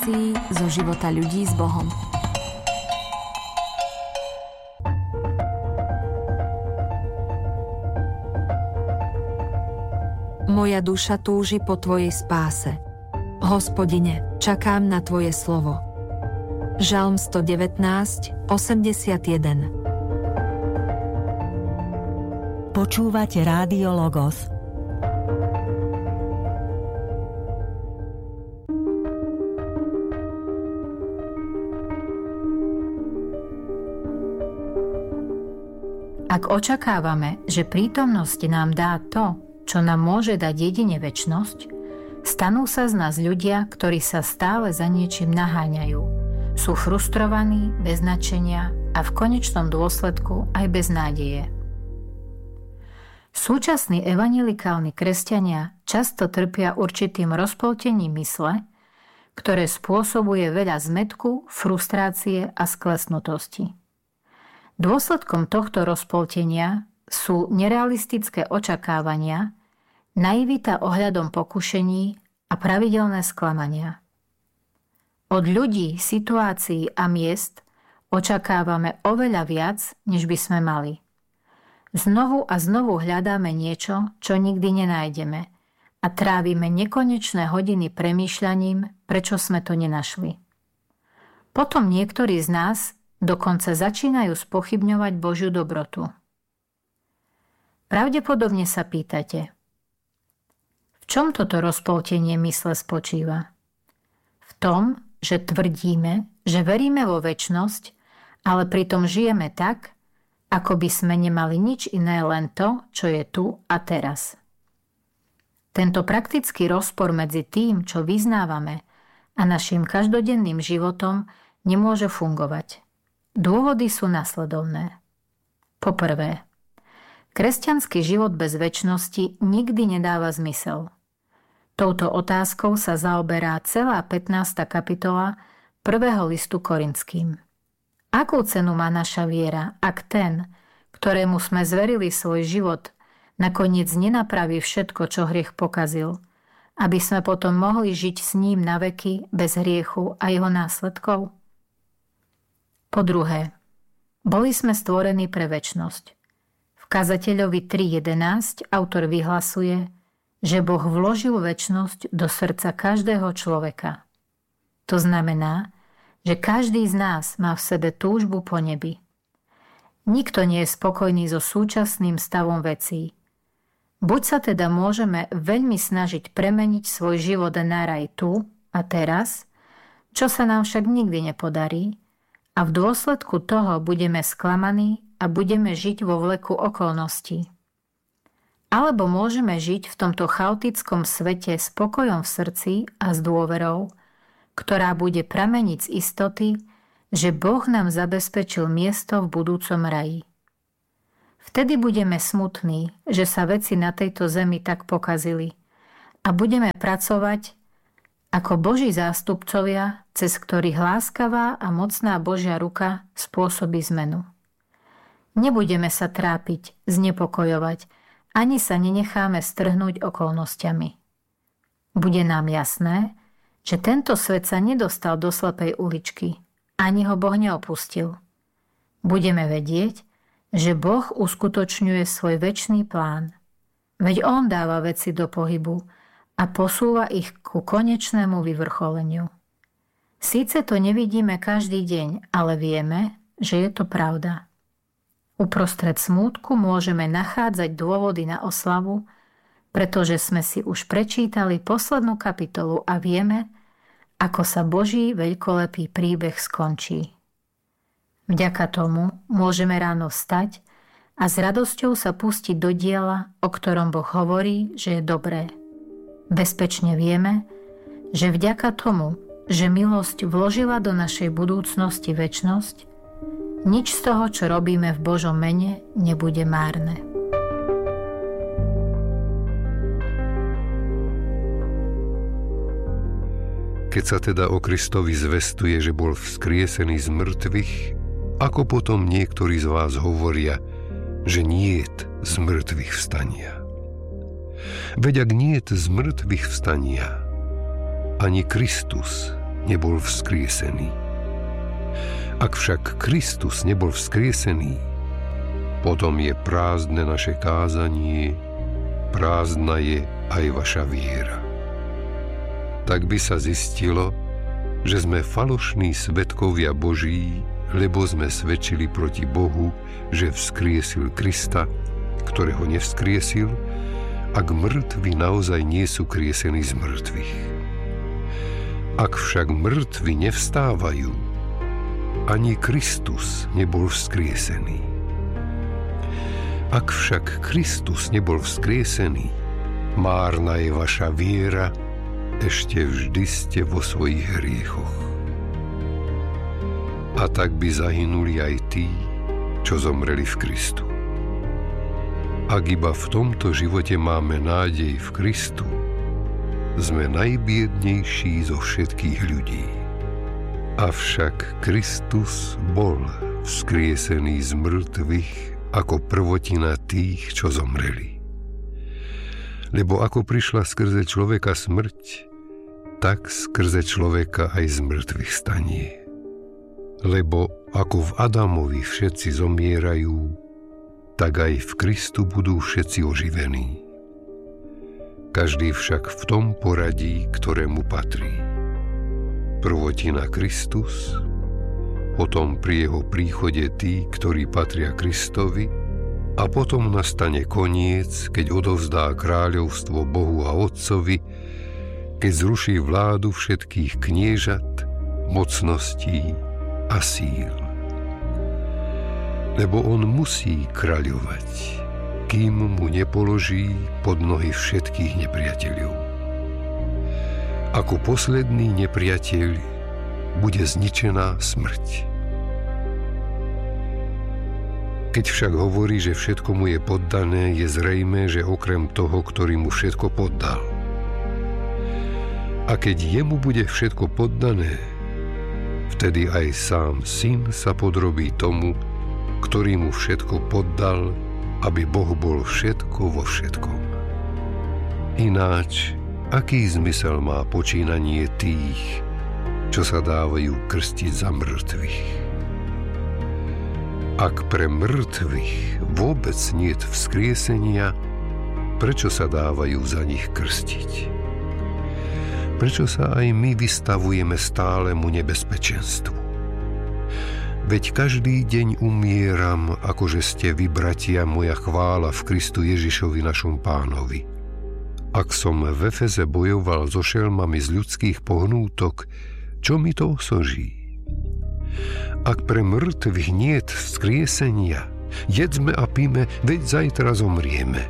zo života ľudí s Bohom. Moja duša túži po Tvojej spáse. Hospodine, čakám na Tvoje slovo. Žalm 119, 81. Počúvate Rádio Logos. Ak očakávame, že prítomnosť nám dá to, čo nám môže dať jedine večnosť, stanú sa z nás ľudia, ktorí sa stále za niečím naháňajú. Sú frustrovaní, bez nadšenia a v konečnom dôsledku aj bez nádeje. Súčasní evanjelikálni kresťania často trpia určitým rozpoltením mysle, ktoré spôsobuje veľa zmätku, frustrácie a sklesnutosti. Dôsledkom tohto rozpoltenia sú nerealistické očakávania, naivita ohľadom pokušení a pravidelné sklamania. Od ľudí, situácií a miest očakávame oveľa viac, než by sme mali. Znovu a znovu hľadáme niečo, čo nikdy nenájdeme a trávime nekonečné hodiny premýšľaním, prečo sme to nenašli. Potom niektorí z nás dokonca začínajú spochybňovať Božiu dobrotu. Pravdepodobne sa pýtate, v čom toto rozpoltenie mysle spočíva? V tom, že tvrdíme, že veríme vo večnosť, ale pritom žijeme tak, ako by sme nemali nič iné, len to, čo je tu a teraz. Tento praktický rozpor medzi tým, čo vyznávame, a našim každodenným životom nemôže fungovať. Dôvody sú nasledovné. Poprvé, kresťanský život bez večnosti nikdy nedáva zmysel. Touto otázkou sa zaoberá celá 15. kapitola 1. listu Korinským. Akú cenu má naša viera, ak ten, ktorému sme zverili svoj život, nakoniec nenapraví všetko, čo hriech pokazil, aby sme potom mohli žiť s ním na veky bez hriechu a jeho následkov? Po druhé, boli sme stvorení pre večnosť. V Kazateľovi 3.11 autor vyhlasuje, že Boh vložil večnosť do srdca každého človeka. To znamená, že každý z nás má v sebe túžbu po nebi. Nikto nie je spokojný so súčasným stavom vecí. Buď sa teda môžeme veľmi snažiť premeniť svoj život na raj tu a teraz, čo sa nám však nikdy nepodarí, a v dôsledku toho budeme sklamaní a budeme žiť vo vleku okolností. Alebo môžeme žiť v tomto chaotickom svete s pokojom v srdci a s dôverou, ktorá bude prameniť z istoty, že Boh nám zabezpečil miesto v budúcom raji. Vtedy budeme smutní, že sa veci na tejto zemi tak pokazili a budeme pracovať ako Boží zástupcovia, cez ktorých láskavá a mocná Božia ruka spôsobí zmenu. Nebudeme sa trápiť, znepokojovať, ani sa nenecháme strhnúť okolnostiami. Bude nám jasné, že tento svet sa nedostal do slepej uličky, ani ho Boh neopustil. Budeme vedieť, že Boh uskutočňuje svoj večný plán. Veď On dáva veci do pohybu a posúva ich ku konečnému vyvrcholeniu. Síce to nevidíme každý deň, ale vieme, že je to pravda. Uprostred smútku môžeme nachádzať dôvody na oslavu, pretože sme si už prečítali poslednú kapitolu a vieme, ako sa Boží veľkolepý príbeh skončí. Vďaka tomu môžeme ráno vstať a s radosťou sa pustiť do diela, o ktorom Boh hovorí, že je dobré. Bezpečne vieme, že vďaka tomu, že milosť vložila do našej budúcnosti večnosť, nič z toho, čo robíme v Božom mene, nebude márne. Keď sa teda o Kristovi zvestuje, že bol vzkriesený z mŕtvych, ako potom niektorí z vás hovoria, že niet z mŕtvych vstania. Veď ak niet z mŕtvych vstania, ani Kristus nebol vzkriesený. Ak však Kristus nebol vzkriesený, potom je prázdne naše kázanie, prázdna je aj vaša viera. Tak by sa zistilo, že sme falošní svedkovia Boží, lebo sme svedčili proti Bohu, že vzkriesil Krista, ktorého nevzkriesil, ak mŕtvi naozaj nie sú kriesení z mŕtvych. Ak však mŕtvi nevstávajú, ani Kristus nebol vzkriesený. Ak však Kristus nebol vzkriesený, márna je vaša viera, ešte vždy ste vo svojich hriechoch. A tak by zahynuli aj tí, čo zomreli v Kristu. Ak iba v tomto živote máme nádej v Kristu, sme najbiednejší zo všetkých ľudí. Avšak Kristus bol vzkriesený z mŕtvych ako prvotina tých, čo zomreli. Lebo ako prišla skrze človeka smrť, tak skrze človeka aj z mŕtvych stanie. Lebo ako v Adamovi všetci zomierajú, tak aj v Kristu budú všetci oživení. Každý však v tom poradí, ktorému patrí. Prvotina Kristus, potom pri jeho príchode tí, ktorí patria Kristovi, a potom nastane koniec, keď odovzdá kráľovstvo Bohu a Otcovi, keď zruší vládu všetkých kniežat, mocností a síl. Lebo on musí kráľovať, kým mu nepoloží pod nohy všetkých nepriateľov. Ako posledný nepriateľ bude zničená smrť. Keď však hovorí, že všetko mu je poddané, je zrejmé, že okrem toho, ktorý mu všetko poddal. A keď jemu bude všetko poddané, vtedy aj sám syn sa podrobí tomu, ktorý mu všetko poddal, aby Boh bol všetko vo všetkom. Ináč, aký zmysel má počínanie tých, čo sa dávajú krstiť za mŕtvych? Ak pre mŕtvych vôbec niet vzkriesenia, prečo sa dávajú za nich krstiť? Prečo sa aj my vystavujeme stálemu nebezpečenstvu? Veď každý deň umieram, akože ste vy, bratia, moja chvála v Kristu Ježišovi našom Pánovi. Ak som v Efeze bojoval so šelmami z ľudských pohnútok, čo mi to osoží? Ak pre mŕtvych niet vzkriesenia, jedzme a píme, veď zajtra zomrieme.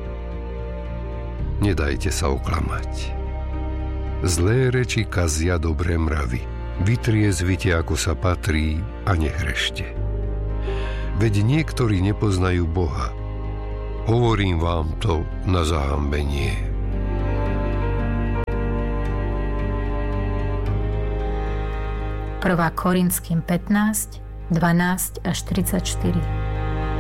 Nedajte sa oklamať. Zlé reči kazia dobré mravy. Vytriezvite, ako sa patrí, a nehrešte. Veď niektorí nepoznajú Boha. Hovorím vám to na zahambenie. Prvá Korinským 15, 12 až 34.